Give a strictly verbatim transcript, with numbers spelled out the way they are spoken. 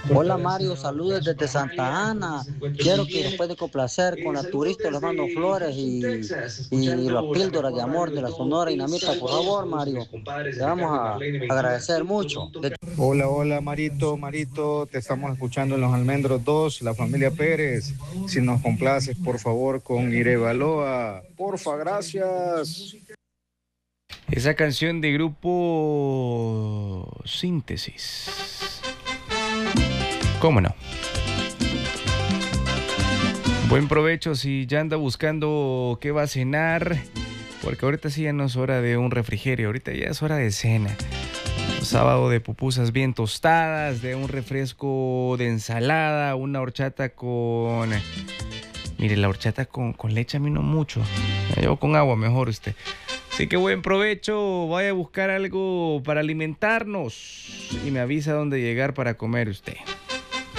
Hola Mario, saludos desde Santa Ana. Quiero que después de complacer con la turista les mando flores y, y las píldoras de amor de la Sonora Dinamita, por favor Mario, te vamos a agradecer mucho. De Hola, hola Marito, Marito, te estamos escuchando en Los Almendros dos, la familia Pérez. Si nos complaces, por favor, con Irebaloa. Porfa, gracias. Esa canción de grupo Síntesis. ¿Cómo no? Buen provecho si ya anda buscando qué va a cenar, porque ahorita sí ya no es hora de un refrigerio, ahorita ya es hora de cena. Sábado de pupusas bien tostadas, de un refresco de ensalada, una horchata con... Mire, la horchata con, con leche a mí no mucho, la llevo con agua mejor usted. Así que buen provecho, vaya a buscar algo para alimentarnos y me avisa dónde llegar para comer usted.